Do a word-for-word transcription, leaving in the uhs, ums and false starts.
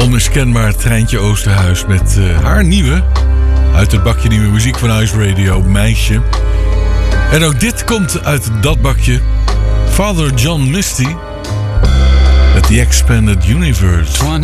onmiskenbaar Treintje Oosterhuis met uh, haar nieuwe, uit het bakje nieuwe muziek van Ice Radio, Meisje. En ook dit komt uit dat bakje. Father John Misty met The Expanded Universe.